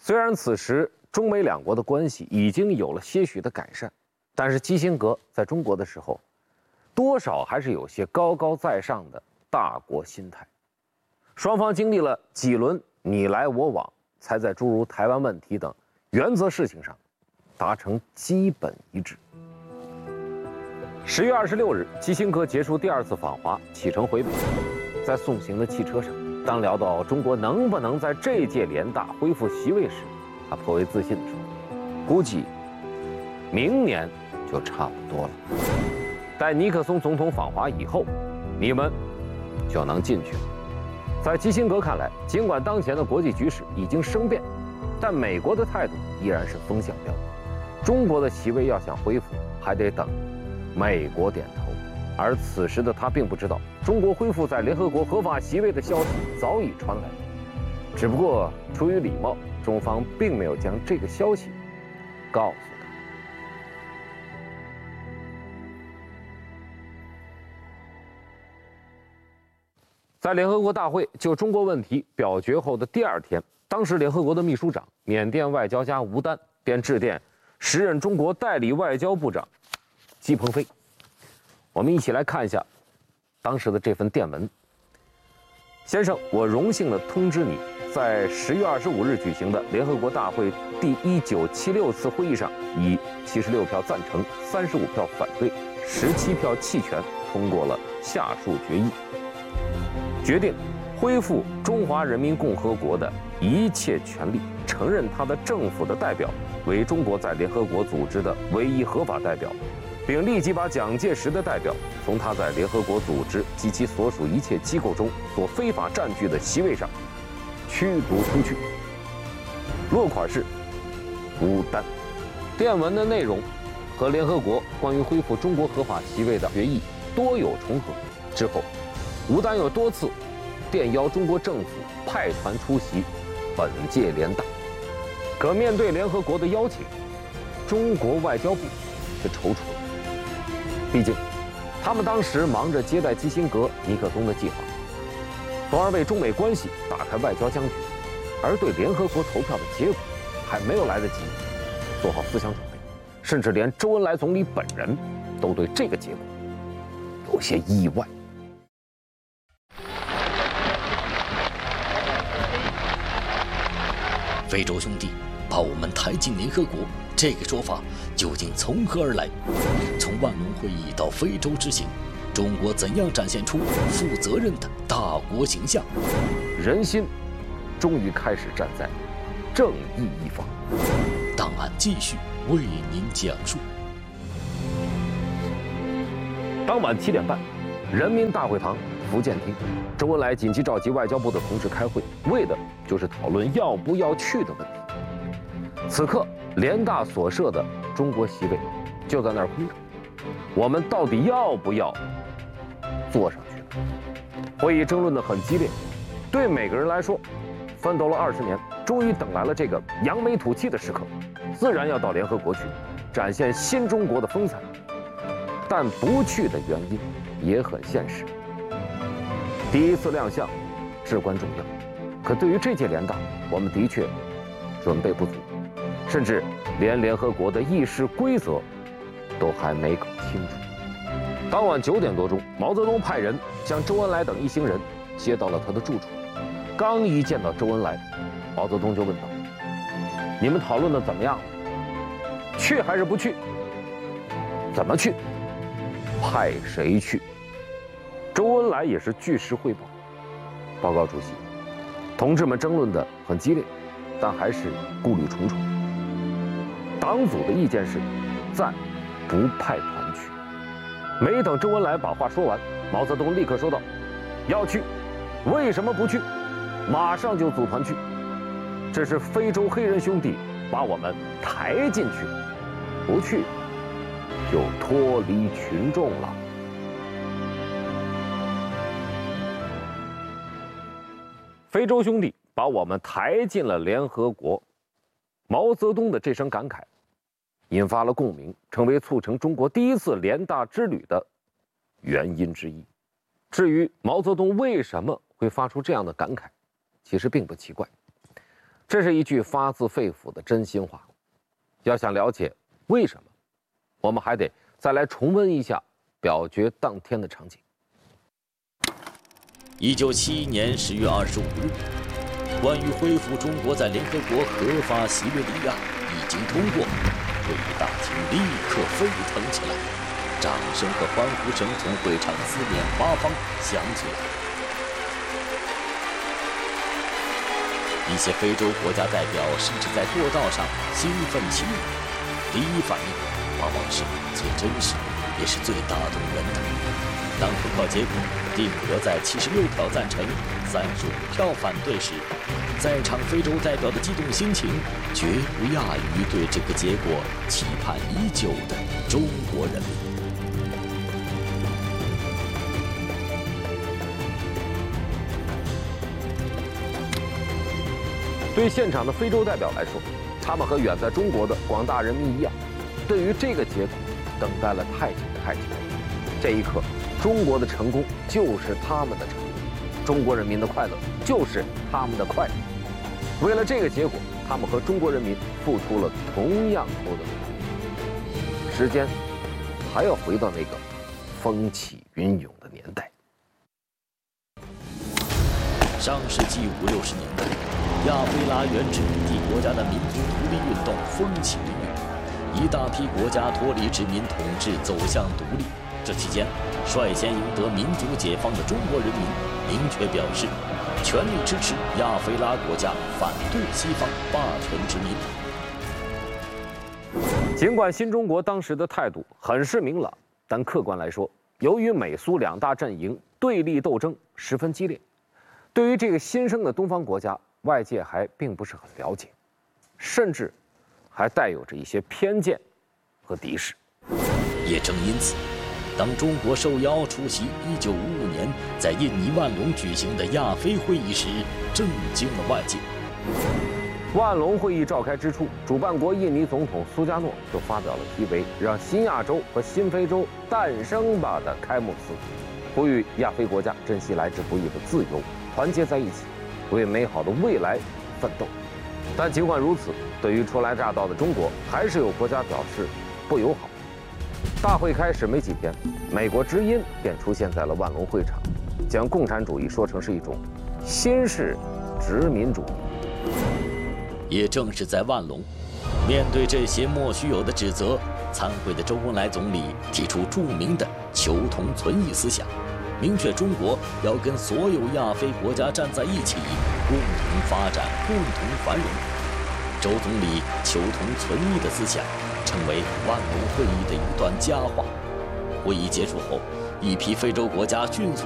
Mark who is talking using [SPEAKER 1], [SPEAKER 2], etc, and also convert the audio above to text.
[SPEAKER 1] 虽然此时中美两国的关系已经有了些许的改善，但是基辛格在中国的时候，多少还是有些高高在上的大国心态。双方经历了几轮你来我往，才在诸如台湾问题等原则事情上达成基本一致。10月26日，基辛格结束第2次访华，启程回北。在送行的汽车上，当聊到中国能不能在这届联大恢复席位时，他颇为自信地说：“估计明年就差不多了。待尼克松总统访华以后，你们就能进去了。”在基辛格看来，尽管当前的国际局势已经生变，但美国的态度依然是风向标。中国的席位要想恢复，还得等美国点头。而此时的他并不知道，中国恢复在联合国合法席位的消息早已传来，只不过出于礼貌，中方并没有将这个消息告诉他。在联合国大会就中国问题表决后的第2天，当时联合国的秘书长、缅甸外交家吴丹便致电时任中国代理外交部长姬鹏飞。我们一起来看一下当时的这份电文。先生，我荣幸地通知你，在10月25日举行的联合国大会第1976次会议上，以76票赞成、35票反对、17票弃权，通过了下述决议：决定恢复中华人民共和国的一切权利，承认他的政府的代表为中国在联合国组织的唯一合法代表，并立即把蒋介石的代表从他在联合国组织及其所属一切机构中所非法占据的席位上驱逐出去。落款是吴丹。电文的内容和联合国关于恢复中国合法席位的决议多有重合。之后，吴丹又多次电邀中国政府派团出席本届联大。可面对联合国的邀请，中国外交部却踌躇了。毕竟，他们当时忙着接待基辛格、尼克松的计划，从而为中美关系打开外交僵局，而对联合国投票的结果还没有来得及做好思想准备，甚至连周恩来总理本人都对这个结果有些意外。
[SPEAKER 2] 非洲兄弟把我们抬进联合国，这个说法究竟从何而来？从万隆会议到非洲之行，中国怎样展现出负责任的大国形象？
[SPEAKER 1] 人心终于开始站在正义一方。
[SPEAKER 2] 档案继续为您讲述。
[SPEAKER 1] 当晚7点半，人民大会堂福建厅，周恩来紧急召集外交部的同志开会，为的就是讨论要不要去的问题。此刻，联大所设的中国席位就在那儿空着，我们到底要不要坐上去呢？会议争论得很激烈，对每个人来说，奋斗了20年，终于等来了这个扬眉吐气的时刻，自然要到联合国去，展现新中国的风采。但不去的原因也很现实。第一次亮相至关重要，可对于这届联大，我们的确准备不足，甚至连联合国的议事规则都还没搞清楚。当晚9点多钟，毛泽东派人将周恩来等一行人接到了他的住处。刚一见到周恩来，毛泽东就问道：“你们讨论的怎么样？去还是不去？怎么去？派谁去？”周恩来也是据实汇报。报告主席，同志们争论得很激烈，但还是顾虑重重。党组的意见是暂不派团去。没等周恩来把话说完，毛泽东立刻说道：“要去，为什么不去？马上就组团去。这是非洲黑人兄弟把我们抬进去，不去就脱离群众了。”非洲兄弟把我们抬进了联合国，毛泽东的这声感慨引发了共鸣，成为促成中国第一次联大之旅的原因之一。至于毛泽东为什么会发出这样的感慨，其实并不奇怪。 这是一句发自肺腑的真心话。要想了解为什么，我们还得再来重温一下表决当天的场景。
[SPEAKER 2] 1971年10月25日，关于恢复中国在联合国合法席位的议案已经通过，会议大厅立刻沸腾起来，掌声和欢呼声从会场四面八方响起来。一些非洲国家代表甚至在过道上兴奋起舞，第一反应往往是最真实，也是最打动人的。当投票结果定格在76票赞成、35票反对时，在场非洲代表的激动心情绝不亚于对这个结果期盼已久的中国人民。
[SPEAKER 1] 对现场的非洲代表来说，他们和远在中国的广大人民一样，对于这个结果等待了太久太久。这一刻，中国的成功就是他们的成功，中国人民的快乐就是他们的快乐。为了这个结果，他们和中国人民付出了同样多的努力。时间还要回到那个风起云涌的年代。
[SPEAKER 2] 上世纪50、60年代，亚非拉原殖民地国家的民族独立运动风起云涌，一大批国家脱离殖民统治，走向独立。这期间，率先赢得民族解放的中国人民明确表示，全力支持亚非拉国家，反对西方霸权殖民。
[SPEAKER 1] 尽管新中国当时的态度很是明朗，但客观来说，由于美苏两大阵营对立斗争十分激烈，对于这个新生的东方国家，外界还并不是很了解，甚至还带有着一些偏见和敌视。
[SPEAKER 2] 也正因此，当中国受邀出席1955年在印尼万隆举行的亚非会议时，震惊了外界。
[SPEAKER 1] 万隆会议召开之初，主办国印尼总统苏加诺就发表了题为“让新亚洲和新非洲诞生吧”的开幕词，呼吁亚非国家珍惜来之不易的自由，团结在一起，为美好的未来奋斗。但尽管如此，对于初来乍到的中国，还是有国家表示不友好。大会开始没几天，美国之音便出现在了万隆会场，将共产主义说成是一种新式殖民主义。
[SPEAKER 2] 也正是在万隆，面对这些莫须有的指责，参会的周恩来总理提出著名的求同存异思想，明确中国要跟所有亚非国家站在一起，共同发展，共同繁荣。周总理求同存异的思想成为万隆会议的一段佳话。会议结束后，一批非洲国家迅速